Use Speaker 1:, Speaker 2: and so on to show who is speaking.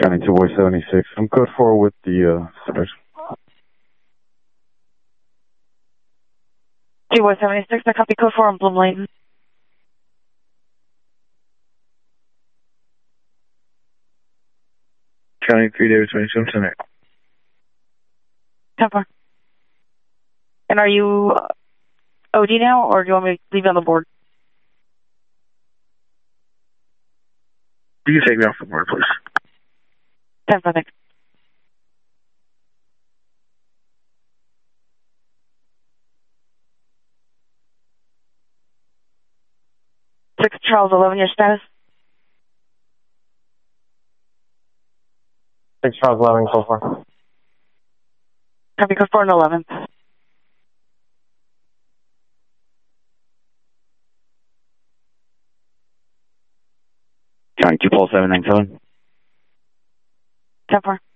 Speaker 1: County 2 Boy 76. I'm code 4 with the search.
Speaker 2: 2 Boy 76, I copy code 4 on Bloom Lane.
Speaker 3: County 3 David 27 Center.
Speaker 2: 10-4. And are you OD now, or do you want me to leave you on the board?
Speaker 3: You can take me off the board, please.
Speaker 2: 10-4, thanks. Six Charles 11, your status?
Speaker 4: 6 Charles 11, code 4.
Speaker 2: Copy code 4 and 11.
Speaker 5: County 2 Pulse 797.
Speaker 2: 10-4.